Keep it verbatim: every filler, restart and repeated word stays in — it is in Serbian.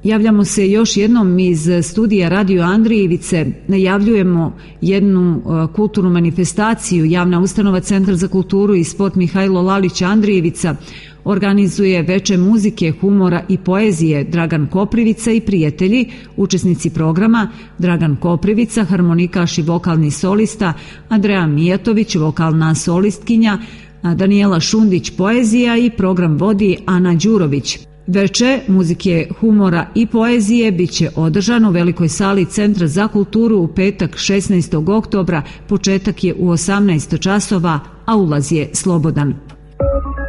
Javljamo se još jednom iz studija Radio Andrijevice. Najavljujemo jednu kulturnu manifestaciju. Javna ustanova Centar za kulturu i sport Mihajlo Lalić Andrijevica organizuje veče muzike, humora i poezije Dragan Koprivica i prijatelji, učesnici programa Dragan Koprivica, harmonikaš i vokalni solista, Andreja Mijatović, vokalna solistkinja, Danijela Šundić, poezija i program vodi Ana Đurović. Veče muzike, humora i poezije biće održano u velikoj sali Centra za kulturu u petak šesnaestog oktobra, početak je u osamnaest časova, a ulaz je slobodan.